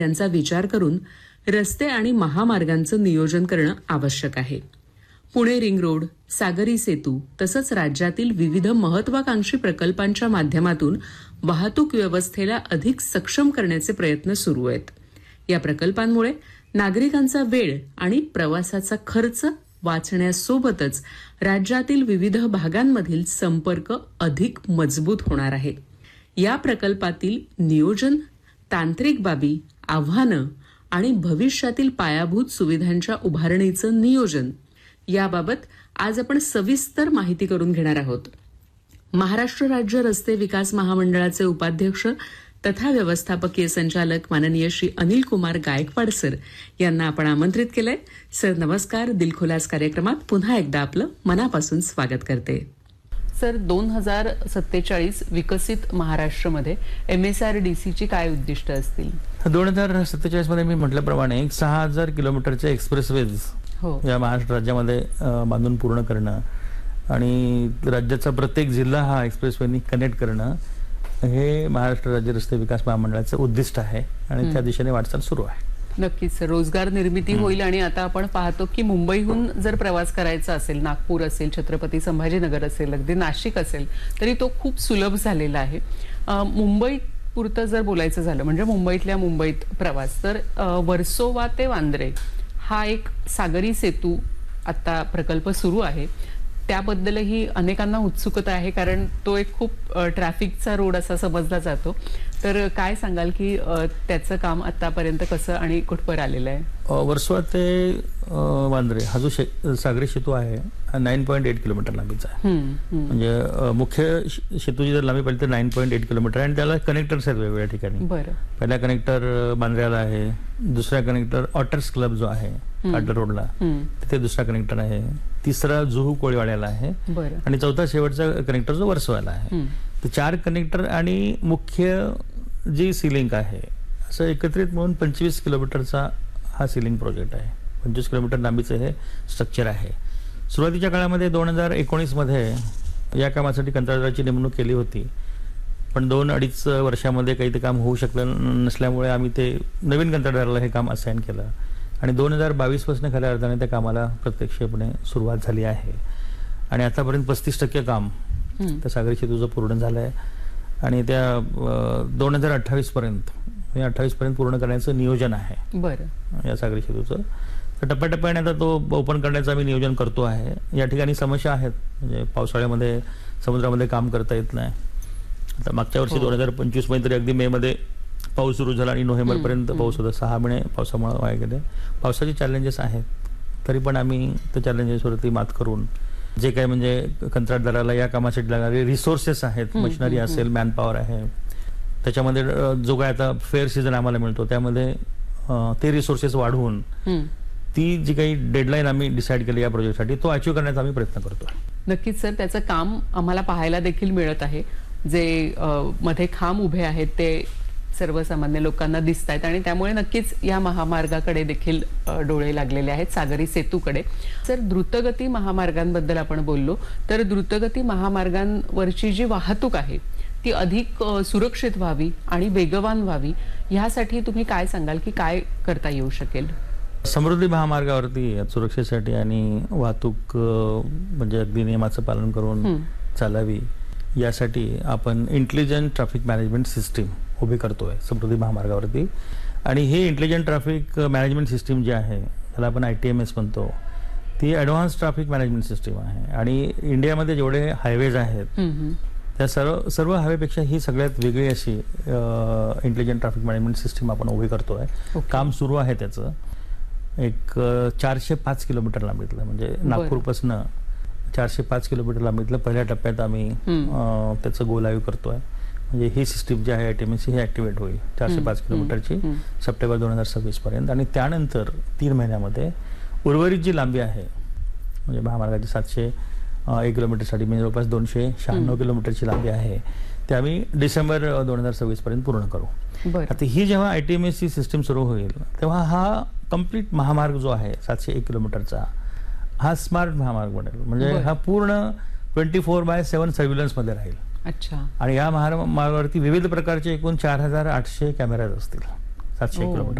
यांचा विचार करून रस्ते आणि महामार्गांचं नियोजन करणं आवश्यक आहे. पुणे रिंग रोड, सागरी सेतू तसंच राज्यातील विविध महत्वाकांक्षी प्रकल्पांच्या माध्यमातून वाहतूक व्यवस्थेला अधिक सक्षम करण्याचे प्रयत्न सुरू आहेत. या प्रकल्पांमुळे नागरिकांचा वेळ आणि प्रवासाचा खर्च वाचण्यासोबतच राज्यातील विविध भागांमधील संपर्क अधिक मजबूत होणार आहे. या प्रकल्पातील नियोजन, तांत्रिक बाबी, आव्हानं आणि भविष्यातील पायाभूत सुविधांच्या उभारणीचं नियोजन याबाबत आज आपण सविस्तर माहिती करून घेणार आहोत. महाराष्ट्र राज्य रस्ते विकास महामंडळाचे उपाध्यक्ष तथा व्यवस्थापकीय संचालक माननीय श्री अनिल कुमार गायकवाड सर यांना आपण आमंत्रित केलंय. सर नमस्कार. दिलखुलास कार्यक्रमात पुन्हा एकदा आपलं मनापासून स्वागत करते. सर 2047 विकसित महाराष्ट्रमध्ये MSRDCची काय उद्दिष्ट असतील? 2047 मध्ये मी म्हटल्याप्रमाणे 6000 किलोमीटरचे एक्सप्रेसवेज या महाराष्ट्र राज्यामध्ये बांधून पूर्ण करणं आणि राज्याचा प्रत्येक जिल्हा हा एक्सप्रेसवेनी कनेक्ट करणं हे महाराष्ट्र राज्य रस्ते विकास महामंडळाचं उद्दिष्ट आहे आणि त्या दिशेने वाटचाल सुरू आहे. नक्कीच सर, रोजगार निर्मिती होईल आणि आता आपण पाहतो की मुंबईहून जर प्रवास करायचा असेल, नागपूर असेल, छत्रपती संभाजीनगर असेल, अगदी नाशिक असेल, तरी तो खूप सुलभ झालेला आहे. मुंबई पुरतं जर बोलायचं झालं म्हणजे मुंबईत प्रवास तर वर्सोवा ते वांद्रे हा एक सागरी सेतू आता प्रकल्प सुरू आहे. त्याबद्दलही अनेकांना उत्सुकता आहे कारण तो एक खूप ट्रॅफिकचा रोड असा समजला जातो. तर काय सांगाल की त्याचं काम आतापर्यंत कसं आणि कुठपर आलेलं आहे? वर्सोवा ते वांद्रे हा जो सागरी सेतू आहे हा 9.8 किलोमीटर लांबीचा आहे. म्हणजे मुख्य सेतूची जर लांबी पाहिली तर 9.8 किलोमीटर आणि त्याला कनेक्टर्स आहेत वेगवेगळ्या ठिकाणी. पहिला कनेक्टर बांद्र्याला आहे, दुसरा कनेक्टर ऑटर्स क्लब जो आहे काटर रोडला तिथे दुसरा कनेक्टर आहे, तिसरा जुहू कोळीवाड्याला आहे आणि चौथा शेवटचा कनेक्टर जो वर्सोवाला आहे. तर 4 कनेक्टर आणि मुख्य जी सीलिंग आहे असं एकत्रित म्हणून 25 किलोमीटरचा हा सीलिंग प्रोजेक्ट आहे. 25 किलोमीटर लांबीचं हे स्ट्रक्चर आहे. सुरुवातीच्या काळामध्ये 2019 मध्ये या कामासाठी कंत्राटदाराची नेमणूक केली होती, पण 2-2.5 वर्षामध्ये काही ते काम होऊ शकलं नसल्यामुळे आम्ही ते नवीन कंत्राटदाराला हे काम असाइन केलं आणि 2022 पासून खऱ्या अर्थाने त्या कामाला प्रत्यक्षपणे सुरुवात झाली आहे आणि आतापर्यंत 35% काम त्या सागरी सेतूचं पूर्ण झालं आहे आणि त्या 2028 पर्यंत पूर्ण करण्याचं नियोजन आहे या सागरी सेतूचं. तर टप्प्याटप्प्याने आता तो ओपन करण्याचं आम्ही नियोजन करतो आहे. या ठिकाणी समस्या आहेत, म्हणजे पावसाळ्यामध्ये समुद्रामध्ये काम करता येत नाही. आता मागच्या वर्षी 2025 मध्ये तरी अगदी मे मध्ये पाऊस सुरू झाला आणि नोव्हेंबर पर्यंत पाऊस होता. 6 महिने पावसामुळे वाया गेले. पावसाचे चॅलेंजेस आहेत, तरी पण आम्ही त्या चॅलेंजेसवरती मात करून जे काही म्हणजे कंत्राटदाराला या कामासाठी लागणारे रिसोर्सेस आहेत, मशिनरी असेल, मॅनपॉवर आहे, त्याच्यामध्ये जो काय आता फेअर सीझन आम्हाला मिळतो त्यामध्ये ते रिसोर्सेस वाढवून ती जी काही डेडलाईन आम्ही डिसाईड केली या प्रोजेक्टसाठी तो अचीव्ह करण्याचा आम्ही प्रयत्न करतो. नक्कीच सर, त्याचं काम आम्हाला पाहायला देखील मिळत आहे. जे मध्ये खांब उभे आहेत ते सर्वसामान्य लोकांना दिसत आहेत आणि त्यामुळे नक्कीच या महामार्गाकडे देखील डोळे लागलेले आहेत, सागरी सेतूकडे. सर, द्रुतगती महामार्गांबद्दल आपण बोललो तर द्रुतगती महामार्गांवरची जी वाहतूक आहे ती अधिक सुरक्षित व्हावी आणि वेगवान व्हावी यासाठी तुम्ही काय सांगाल की काय करता येऊ शकेल? समृद्धी महामार्गावरती सुरक्षेसाठी आणि वाहतूक म्हणजे अगदी नियमाचं पालन करून चालावी यासाठी आपण इंटेलिजंट ट्रॅफिक मॅनेजमेंट सिस्टीम उभी करतोय समृद्धी महामार्गावरती. आणि हे इंटेलिजंट ट्रॅफिक मॅनेजमेंट सिस्टीम जी आहे त्याला आपण ITMS म्हणतो, ती ॲडव्हान्स ट्रॅफिक मॅनेजमेंट सिस्टीम आहे. आणि इंडियामध्ये जेवढे हायवेज आहेत त्या सर्व हायवेपेक्षा ही सगळ्यात वेगळी अशी इंटेलिजंट ट्रॅफिक मॅनेजमेंट सिस्टीम आपण उभी करतोय. काम सुरू आहे त्याचं. एक 405 किलोमीटर लांबीतलं म्हणजे नागपूरपासून 405 किलोमीटर लांबीतलं पहिल्या टप्प्यात आम्ही त्याचं गो लाईव्ह करतोय. म्हणजे ही सिस्टीम जी आहे ITMS ही ऍक्टिव्हेट होईल 405 किलोमीटरची सप्टेंबर 2026 पर्यंत. आणि त्यानंतर 3 महिन्यामध्ये उर्वरित जी लांबी आहे म्हणजे महामार्गाची 701 किलोमीटरसाठी म्हणजे जवळपास 296 किलोमीटरची लांबी आहे ते आम्ही डिसेंबर 2026 पर्यंत पूर्ण करू. आता ही जेव्हा ITMS ची सिस्टीम सुरू होईल तेव्हा हा कम्प्लीट महामार्ग जो आहे 701 किलोमीटरचा हा स्मार्ट महामार्ग बनेल. म्हणजे हा पूर्ण 24/7 सर्व्हिलन्स मध्ये राहील. अच्छा. आणि या महामार्गावरती विविध प्रकारचे एकूण 4800 कॅमेराज असतील 700 किलोमीटर